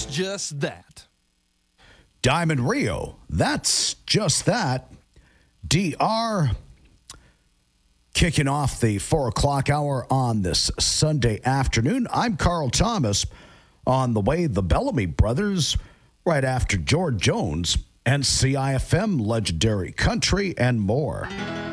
that's just that. Diamond Rio, that's just that. DR kicking off the 4 o'clock hour on this Sunday afternoon. I'm Carl Thomas. On the way, the Bellamy Brothers, right after George Jones and CIFM Legendary Country and more.